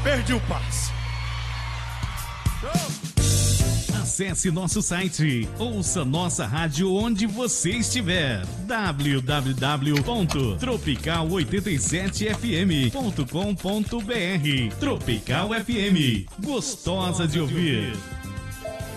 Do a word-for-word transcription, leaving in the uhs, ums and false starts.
perdi o passe. Acesse nosso site, ouça nossa rádio onde você estiver. w w w ponto tropical oitenta e sete f m ponto com ponto b r. Tropical F M, gostosa de ouvir.